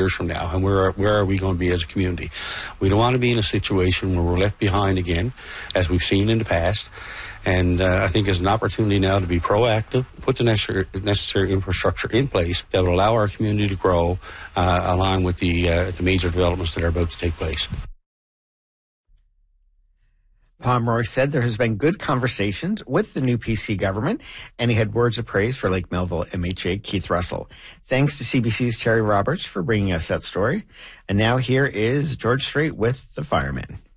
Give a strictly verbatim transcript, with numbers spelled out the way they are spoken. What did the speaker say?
years from now, and where, where are we going to be as a community? We don't want to be in a situation where we're left behind again, as we've seen in the past. And uh, I think there's an opportunity now to be proactive, put the necessary, necessary infrastructure in place that will allow our community to grow, uh, along with the, uh, the major developments that are about to take place. Pomeroy said there has been good conversations with the new P C government, and he had words of praise for Lake Melville M H A Keith Russell. Thanks to C B C's Terry Roberts for bringing us that story. And now here is George Strait with the firemen.